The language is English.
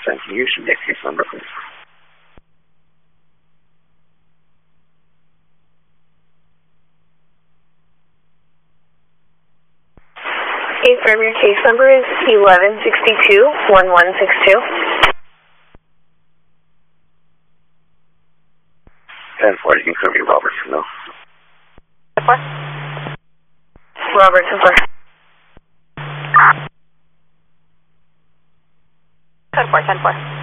Can you use your case number, please? Affirm, your case number is 1162-1162. 10-4, you can confirm your Robertson, no? 10-4. Robertson, 4. 10-4, 10-4.